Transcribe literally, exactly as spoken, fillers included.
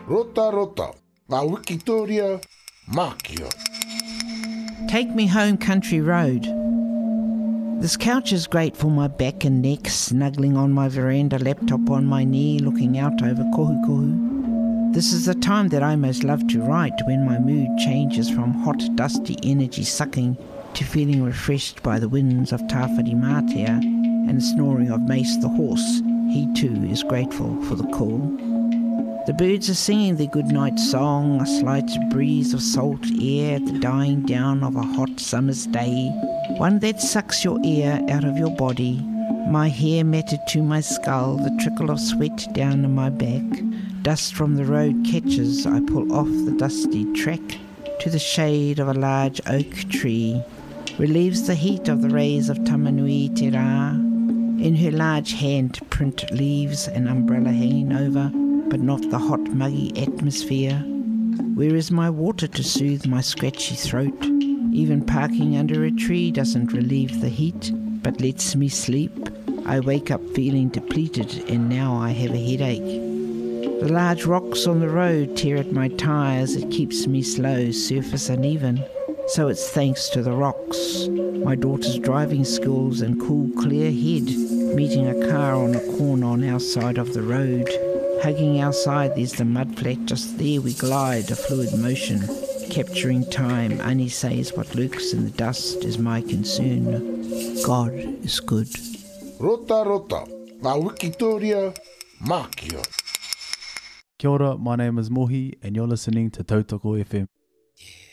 Rota rota, ngā Wikitoria, Mākia. Take me home country road. This couch is great for my back and neck, snuggling on my veranda, laptop on my knee, looking out over Kohu Kohu. This is the time that I most love to write, when my mood changes from hot, dusty energy sucking to feeling refreshed by the winds of Tawhiri Mātea and the snoring of Mace the horse. He too is grateful for the call. The birds are singing their goodnight song, a slight breeze of salt air at the dying down of a hot summer's day, one that sucks your air out of your body. My hair matted to my skull, the trickle of sweat down my back. Dust from the road catches, I pull off the dusty track to the shade of a large oak tree, relieves the heat of the rays of Tamanui Te Rā. In her large hand print leaves an umbrella hanging over, but not the hot muggy atmosphere. Where is my water to soothe my scratchy throat? Even parking under a tree doesn't relieve the heat, but lets me sleep. I wake up feeling depleted, and now I have a headache. The large rocks on the road tear at my tyres. It keeps me slow, surface uneven. So it's thanks to the rocks. My daughter's driving skills and cool, clear head, meeting a car on a corner on our side of the road. Hugging our side, there's the mud flat. Just there we glide, a fluid motion, capturing time. Ani says what lurks in the dust is my concern. God is good. Rota rota, ngā Wikitoria, Mākia. Kia ora, my name is Mohi and you're listening to Tautoko F M.